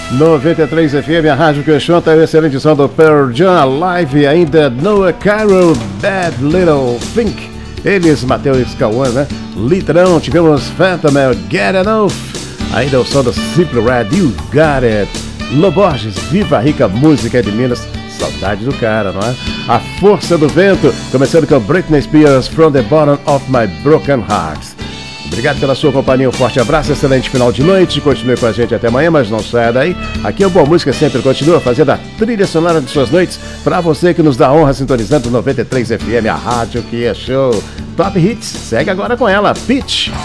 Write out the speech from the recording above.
93 FM, a rádio que chanta a excelente som do Pearl Jam Live, ainda Noah Carroll, Bad Little Think, eles, Matheus Cauã, né? Litrão, tivemos Phantom, Get Enough, ainda o som do Simple Red, You Got It, Loborges, Viva a Rica Música de Minas, saudade do cara, não é? A Força do Vento, começando com Britney Spears, From the Bottom of My Broken Heart. Obrigado pela sua companhia, um forte abraço, excelente final de noite, continue com a gente até amanhã, mas não saia daí. Aqui é o Boa Música sempre continua fazendo a trilha sonora de suas noites, para você que nos dá honra sintonizando 93 FM, a rádio que é show. Top Hits, segue agora com ela, Pitch.